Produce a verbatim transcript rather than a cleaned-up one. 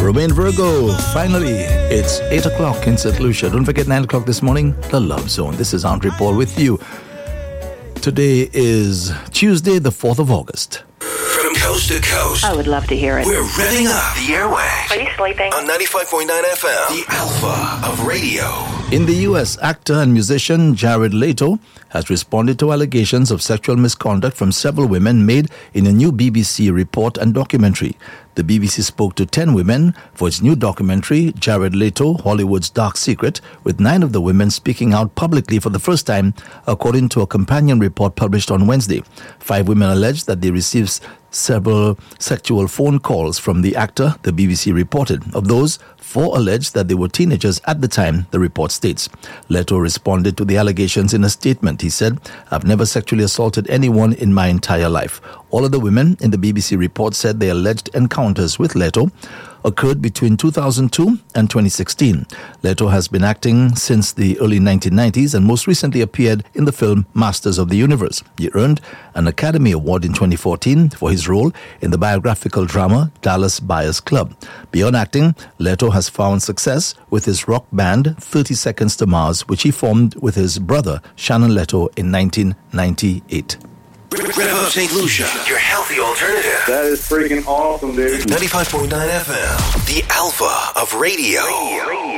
Romain Virgo, finally, it's eight o'clock in Saint Lucia. Don't forget nine o'clock this morning, The Love Zone. This is Andre Paul with you. Today is Tuesday, the fourth of August. From coast to coast. I would love to hear it. We're revving up the airwaves. Are you sleeping? On ninety-five point nine F M, the Alpha of radio. In the U S, actor and musician Jared Leto has responded to allegations of sexual misconduct from several women made in a new B B C report and documentary. The B B C spoke to ten women for its new documentary, Jared Leto, Hollywood's Dark Secret, with nine of the women speaking out publicly for the first time, according to a companion report published on Wednesday. Five women alleged that they received several sexual phone calls from the actor, the B B C reported. Of those, four alleged that they were teenagers at the time, the report states. Leto responded to the allegations in a statement. He said, "I've never sexually assaulted anyone in my entire life." All of the women in the B B C report said their alleged encounters with Leto occurred between two thousand two and twenty sixteen. Leto has been acting since the early nineteen nineties and most recently appeared in the film Masters of the Universe. He earned an Academy Award in twenty fourteen for his role in the biographical drama Dallas Buyers Club. Beyond acting, Leto has found success with his rock band thirty seconds to Mars, which he formed with his brother Shannon Leto in nineteen ninety-eight. Rev up Saint Lucia, your healthy alternative. That is freaking awesome, dude. ninety-five point nine F M, the Alpha of radio. radio.